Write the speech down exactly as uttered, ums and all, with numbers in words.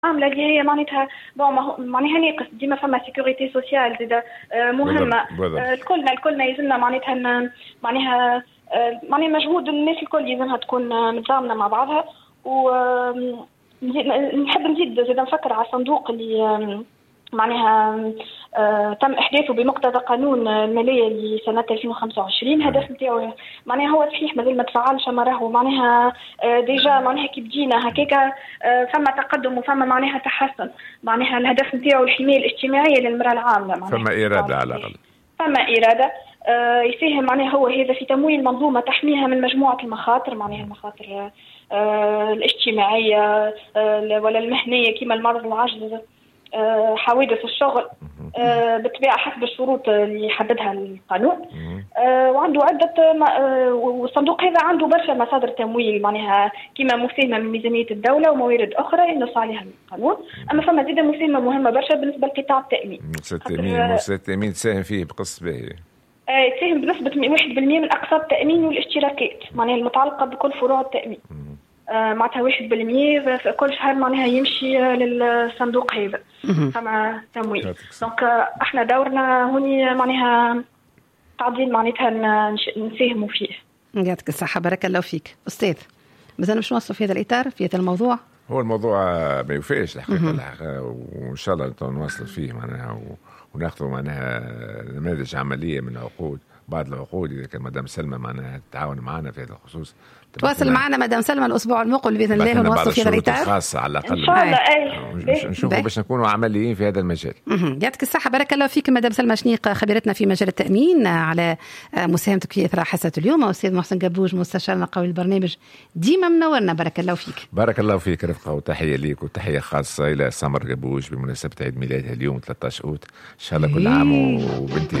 عامله اللي هي معناتها بون معناها ناقص ديما فما سيكوريتي سوسيال زاده مهمه. الكلنا الكلنا يلزمنا معناتها معناها معناها مجهود الناس الكل يلزمها تكون متضامنه مع بعضها. ونحب نزيد زاده نفكر على الصندوق اللي معناها آه تم إحداثه بمقتضى قانون المالية لسنة ألفين وخمسة وعشرين. هدف نتاعو معناها هو صحيح مازال ما تفعلش، ما راهو معناها آه ديجا معناها كي بدينا هكاكا آه فما تقدم وفما معناها تحسن. معناها الهدف نتاعو الحماية الاجتماعية للمرأة العاملة، فما إرادة على الأقل، فما إرادة آه يساهم معناها هو هذا في تمويل منظومة تحميها من مجموعة المخاطر، معناها المخاطر آه الاجتماعية آه ولا المهنية كما المرض والعجز، أه حوادث الشغل، أه بالطبيعة حسب الشروط اللي يحددها القانون. أه وعنده عدة أه والصندوق هذا عنده برشا مصادر تمويل معناها كما مساهمة من ميزانية الدولة وموارد أخرى ينص عليها القانون. أما فما زيادة مساهمة مهمة برشا بالنسبة لقطاع التأمين. مؤسسات التأمين تساهم فيه بقص باهي. أه تساهم بنسبة واحد بالمئة من أقساط التأمين والاشتراكات معناها المتعلقة بكل فروع التأمين. آه معناتها واحد بالمية كل شهر معناها يمشي للصندوق هذا فما تمويل. دونك احنا دورنا هوني معناها تعديل معناتها نساهموا فيه. يعطيك الصحة، بارك الله فيك أستاذ. مازال مش نوصل في هذا الإطار في هذا الموضوع. هو الموضوع ما يوفيش الحقيقة، وإن شاء الله نواصل فيه معناها وناخذ معناها نماذج عملية من عقود بعض العقود. إذا كان مدام سلمى معناها تتعاون معنا في هذا الخصوص تواصل معنا مدام سلمى الأسبوع المقبل بإذن الله ونوصل في هذا الإطار خاصة على الأقل إن شاء الله. أي نشوفوا باش نكونوا عمليين في هذا المجال. يعطيك الصحة، بارك الله فيك مدام سلمى شنيق خبيرتنا في مجال التأمين على مساهمتك في إثراء حصة اليوم. أستاذ محسن قبوج مستشارنا قوي البرنامج ديما منورنا، بارك الله فيك. بارك الله فيك رفقة، وتحية ليك وتحية خاصة إلى سمر قبوج بمناسبة عيد ميلادها اليوم ثلاثة عشر أوت. إن شاء الله كل عام وبنتي